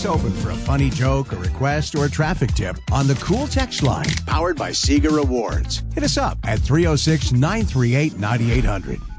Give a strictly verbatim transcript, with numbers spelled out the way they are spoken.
open for a funny joke, a request, or a traffic tip on the Cool Text Line, powered by Sega Rewards. Hit us up at three oh six, nine three eight, nine eight hundred.